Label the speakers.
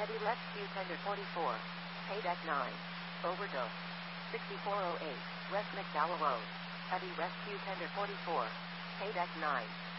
Speaker 1: Heavy Rescue Tender 44. Paydeck 9. Overdose. 6408. West McDowell Road. Heavy Rescue Tender 44. Paydeck 9.